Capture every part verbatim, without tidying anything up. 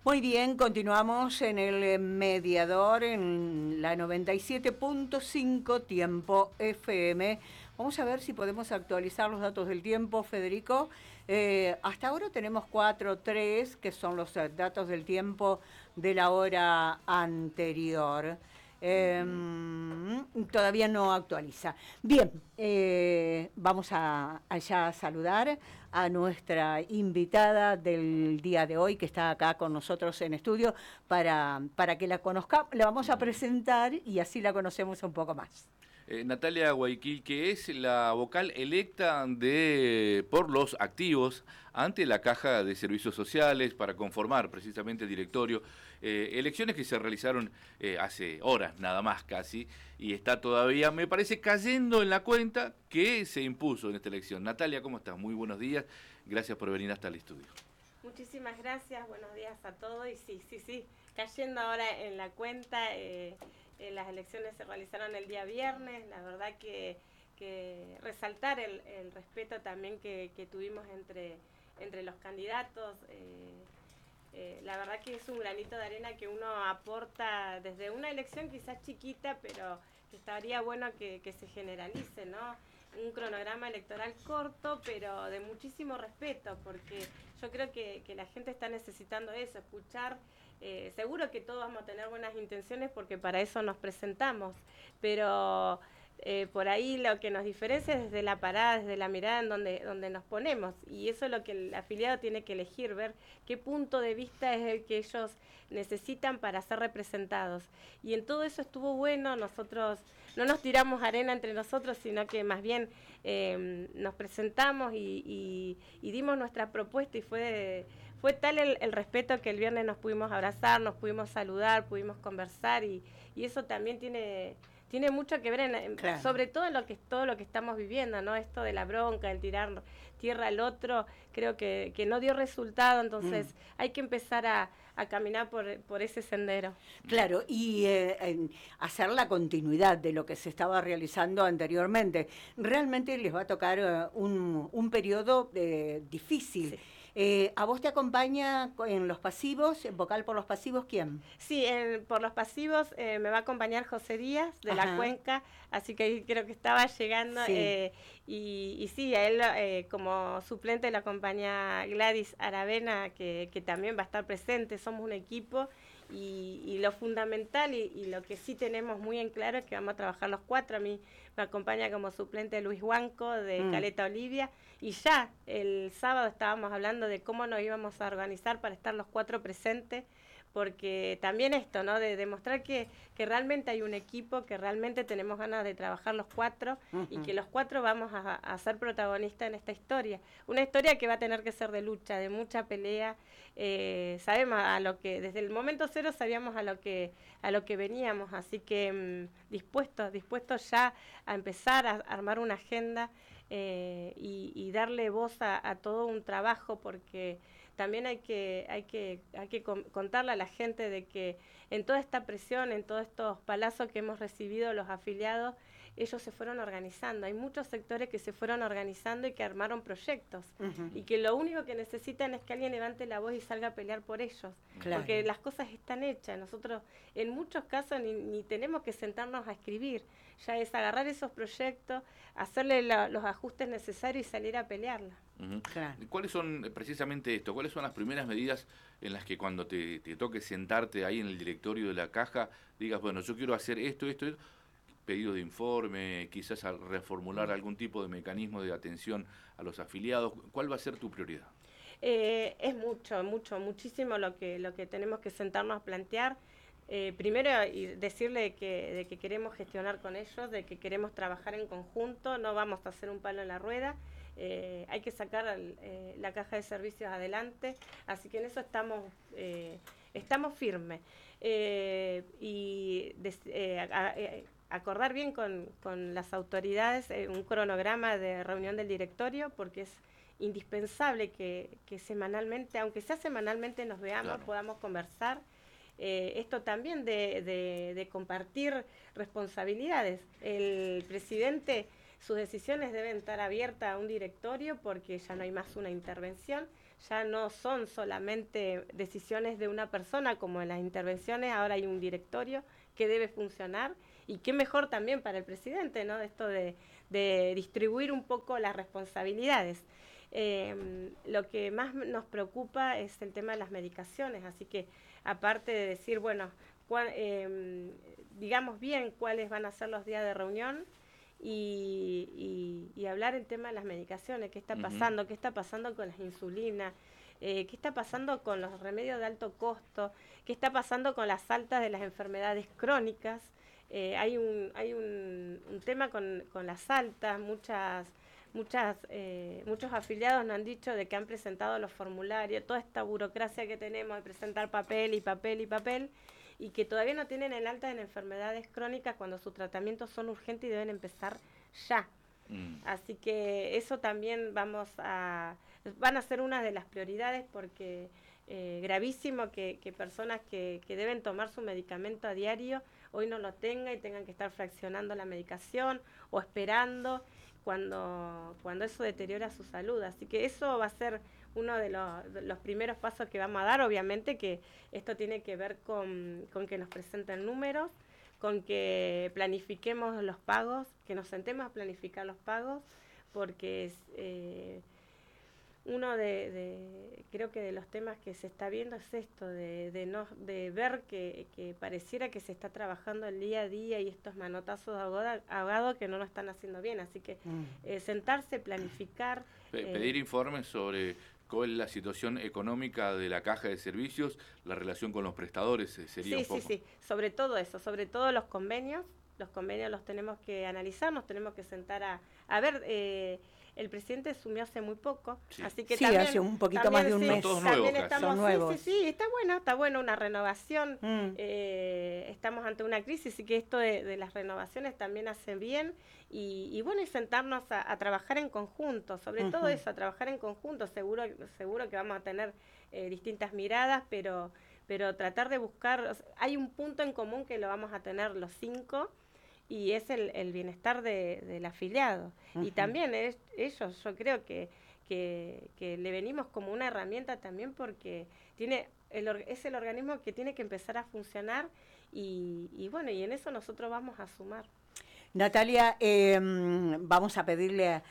Muy bien, continuamos en el mediador en la noventa y siete punto cinco Tiempo F M. Vamos a ver si podemos actualizar los datos del tiempo, Federico. Eh, hasta ahora tenemos cuatro tres, que son los eh, datos del tiempo de la hora anterior. Eh, Ujú. Todavía no actualiza. Bien, eh, vamos a allá a saludar a nuestra invitada del día de hoy, que está acá con nosotros en estudio, para, para que la conozcamos. La vamos a Ujú. presentar y así la conocemos un poco más. Eh, Natalia Guayquil, que es la vocal electa de por los activos ante la Caja de Servicios Sociales para conformar precisamente el directorio. Eh, elecciones que se realizaron eh, hace horas nada más casi, y está todavía, me parece, cayendo en la cuenta que se impuso en esta elección. Natalia, ¿cómo estás? Muy buenos días. Gracias por venir hasta el estudio. Muchísimas gracias, buenos días a todos. Y sí, sí, sí, cayendo ahora en la cuenta, eh, eh, las elecciones se realizaron el día viernes. La verdad que, que resaltar el, el respeto también que, que tuvimos entre, entre los candidatos. Eh, eh, la verdad que es un granito de arena que uno aporta desde una elección quizás chiquita, pero que estaría bueno que, que se generalice, ¿no? Un cronograma electoral corto, pero de muchísimo respeto, porque yo creo que, que la gente está necesitando eso, escuchar. Eh, seguro que todos vamos a tener buenas intenciones porque para eso nos presentamos, pero eh, por ahí lo que nos diferencia es desde la parada, desde la mirada en donde, donde nos ponemos, y eso es lo que el afiliado tiene que elegir, ver qué punto de vista es el que ellos necesitan para ser representados. Y en todo eso estuvo bueno. Nosotros no nos tiramos arena entre nosotros, sino que más bien eh, nos presentamos y, y, y dimos nuestra propuesta, y fue, fue tal el, el respeto que el viernes nos pudimos abrazar, nos pudimos saludar, pudimos conversar, y, y eso también tiene... tiene mucho que ver, en, Claro. sobre todo en lo que, todo lo que estamos viviendo, ¿no? Esto de la bronca, el tirar tierra al otro, creo que, que no dio resultado, entonces mm. hay que empezar a, a caminar por, por ese sendero. Claro, y eh, hacer la continuidad de lo que se estaba realizando anteriormente. Realmente les va a tocar uh, un, un periodo eh, difícil. Sí. Eh, ¿A vos te acompaña en los pasivos, vocal por los pasivos, quién? Sí, en, por los pasivos eh, me va a acompañar José Díaz, de Ajá. la Cuenca, así que creo que estaba llegando. Sí. Eh, y, y sí, a él eh, como suplente le acompaña Gladys Aravena, que, que también va a estar presente. Somos un equipo, y, y lo fundamental y, y lo que sí tenemos muy en claro es que vamos a trabajar los cuatro. A mí me acompaña como suplente Luis Huanco, de mm. Caleta Olivia, y ya el sábado estábamos hablando de cómo nos íbamos a organizar para estar los cuatro presentes, porque también esto, ¿no? De demostrar que, que realmente hay un equipo, que realmente tenemos ganas de trabajar los cuatro, uh-huh. y que los cuatro vamos a, a ser protagonistas en esta historia. Una historia que va a tener que ser de lucha, de mucha pelea. Eh, sabemos a lo que, desde el momento cero sabíamos a lo que, a lo que veníamos, así que mmm, dispuestos, dispuestos ya a empezar a armar una agenda eh, y, y darle voz a, a todo un trabajo, porque también hay que, hay que, hay que contarle a la gente de que en toda esta presión, en todos estos palazos que hemos recibido los afiliados, ellos se fueron organizando. Hay muchos sectores que se fueron organizando y que armaron proyectos, uh-huh. y que lo único que necesitan es que alguien levante la voz y salga a pelear por ellos, claro. porque las cosas están hechas. Nosotros en muchos casos ni, ni tenemos que sentarnos a escribir, ya es agarrar esos proyectos, hacerle la, los ajustes necesarios y salir a pelearla. Uh-huh. Claro. ¿Cuáles son precisamente esto? ¿Cuáles son las primeras medidas en las que cuando te, te toque sentarte ahí en el directorio de la caja digas, bueno, yo quiero hacer esto, esto, esto, pedido de informe, quizás a reformular uh-huh. algún tipo de mecanismo de atención a los afiliados? ¿Cuál va a ser tu prioridad? Eh, es mucho, mucho, muchísimo lo que, lo que tenemos que sentarnos a plantear. Eh, primero, y decirle que, de que queremos gestionar con ellos, de que queremos trabajar en conjunto, no vamos a hacer un palo en la rueda. Eh, hay que sacar el, eh, la caja de servicios adelante, así que en eso estamos eh, estamos firmes, eh, y des, eh, a, a, acordar bien con, con las autoridades eh, un cronograma de reunión del directorio, porque es indispensable que, que semanalmente, aunque sea semanalmente, nos veamos, claro. podamos conversar. Eh, esto también de, de, de compartir responsabilidades. El presidente, sus decisiones deben estar abiertas a un directorio, porque ya no hay más una intervención, ya no son solamente decisiones de una persona, como en las intervenciones, ahora hay un directorio que debe funcionar, y qué mejor también para el presidente, ¿no? Esto de, de distribuir un poco las responsabilidades. Eh, lo que más nos preocupa es el tema de las medicaciones, así que aparte de decir, bueno, cuál, eh, digamos bien cuáles van a ser los días de reunión, Y, y, y hablar el tema de las medicaciones, qué está pasando, uh-huh. qué está pasando con las insulinas, eh, qué está pasando con los remedios de alto costo, qué está pasando con las altas de las enfermedades crónicas. Eh, hay un hay un, un tema con, con las altas, muchas muchas eh, muchos afiliados nos han dicho de que han presentado los formularios, toda esta burocracia que tenemos de presentar papel y papel y papel, y que todavía no tienen el alta en enfermedades crónicas cuando sus tratamientos son urgentes y deben empezar ya. Mm. Así que eso también vamos a, van a ser una de las prioridades, porque eh, gravísimo que, que personas que, que deben tomar su medicamento a diario hoy no lo tengan y tengan que estar fraccionando la medicación o esperando cuando, cuando eso deteriora su salud. Así que eso va a ser uno de los, de los primeros pasos que vamos a dar. Obviamente que esto tiene que ver con, con que nos presenten números, con que planifiquemos los pagos, que nos sentemos a planificar los pagos, porque es, eh, uno de, de, creo que de los temas que se está viendo es esto, de, de, no, de ver que, que pareciera que se está trabajando el día a día y estos manotazos de ahogado que no lo están haciendo bien. Así que mm. eh, sentarse, planificar. Pe- pedir eh, informes sobre cuál es la situación económica de la caja de servicios, la relación con los prestadores sería sí, un poco. Sí, sí, sobre todo eso, sobre todo los convenios. Los convenios los tenemos que analizar, nos tenemos que sentar a, a ver. Eh, El presidente asumió hace muy poco, sí. así que sí, también, hace un poquito también, más de un sí, mes. Todos también nuevos, estamos, Son nuevos. Sí, sí, sí, está bueno, está bueno una renovación. Mm. Eh, estamos ante una crisis, y que esto de, de las renovaciones también hace bien, y, y bueno, y sentarnos a, a trabajar en conjunto, sobre uh-huh. todo eso, a trabajar en conjunto. Seguro, seguro que vamos a tener eh, distintas miradas, pero, pero tratar de buscar, o sea, hay un punto en común que lo vamos a tener los cinco, y es el, el bienestar de, del afiliado. Uh-huh. Y también es, ellos, yo creo que, que, que le venimos como una herramienta también, porque tiene el, es el organismo que tiene que empezar a funcionar, y, y bueno, y en eso nosotros vamos a sumar. Natalia, eh, vamos a pedirle a,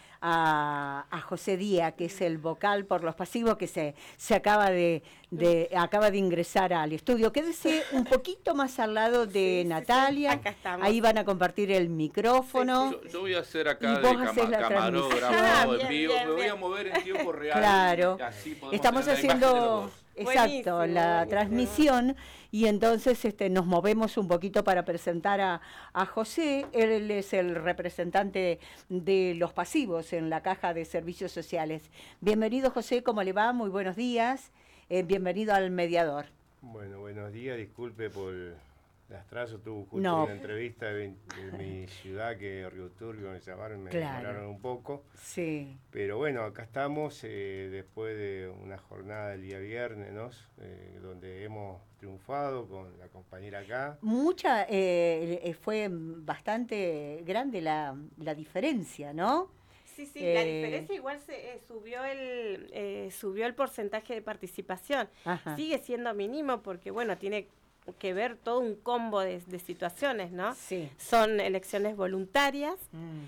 a, a José Díaz, que es el vocal por los pasivos, que se, se acaba de, de acaba de ingresar al estudio. Quédese un poquito más al lado de sí, Natalia. Sí, sí. Acá estamos. Ahí van a compartir el micrófono. Sí, sí. Yo, yo voy a hacer acá de cama, camarógrafo ah, en vivo. Bien, Me voy a mover en tiempo real. Claro. Así estamos haciendo... Exacto, buenísimo, la buenísimo. transmisión, y entonces este, nos movemos un poquito para presentar a, a José. Él es el representante de los pasivos en la Caja de Servicios Sociales. Bienvenido, José, ¿cómo le va? Muy buenos días, eh, bienvenido al mediador. Bueno, buenos días, disculpe por el atraso, tuve justo no. una entrevista de, de mi ciudad, que Río Turbio, me llamaron, me claro. demoraron un poco. Sí. Pero bueno, acá estamos eh, después de una jornada el día viernes, ¿no? Eh, donde hemos triunfado con la compañera acá. Mucha, eh, fue bastante grande la, la diferencia, ¿no? Sí, sí, eh, la diferencia igual se eh, subió el eh, subió el porcentaje de participación. Ajá. Sigue siendo mínimo porque, bueno, tiene que ver todo un combo de, de situaciones, ¿no? Sí. Son elecciones voluntarias, mm.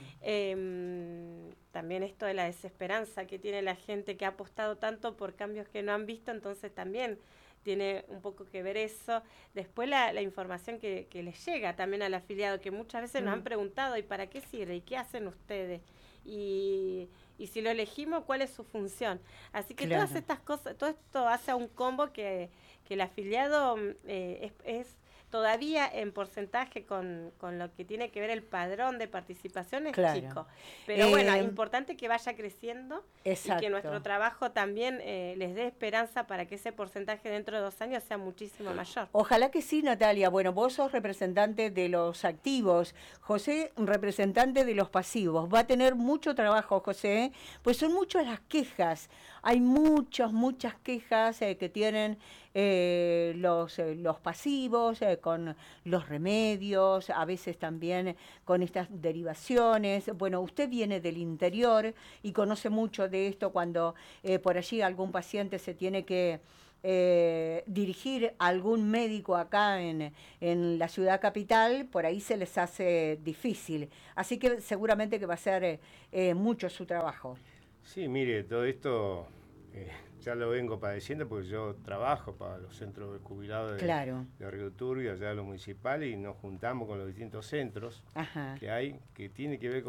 eh, también esto de la desesperanza que tiene la gente que ha apostado tanto por cambios que no han visto, entonces también tiene un poco que ver eso. Después la, la información que, que les llega también al afiliado, que muchas veces mm. nos han preguntado, ¿y para qué sirve? ¿Y qué hacen ustedes? Y, y si lo elegimos, ¿cuál es su función? Así que claro. todas estas cosas, todo esto hace a un combo que, que el afiliado eh, es, es todavía en porcentaje con, con lo que tiene que ver el padrón de participación es claro. chico. Pero eh, bueno, es importante que vaya creciendo exacto. y que nuestro trabajo también eh, les dé esperanza para que ese porcentaje dentro de dos años sea muchísimo mayor. Ojalá que sí, Natalia. Bueno, vos sos representante de los activos, José, representante de los pasivos. Va a tener mucho trabajo, José, pues son muchas las quejas. Hay muchas, muchas quejas eh, que tienen eh, los, eh, los pasivos, eh, con los remedios, a veces también con estas derivaciones. Bueno, usted viene del interior y conoce mucho de esto cuando eh, por allí algún paciente se tiene que eh, dirigir a algún médico acá en, en la ciudad capital, por ahí se les hace difícil. Así que seguramente que va a ser eh, mucho su trabajo. Sí, mire, todo esto eh, ya lo vengo padeciendo porque yo trabajo para los centros de jubilados de, claro. de Río Turbio, allá de los municipales, y nos juntamos con los distintos centros Ajá. que hay, que tiene que ver con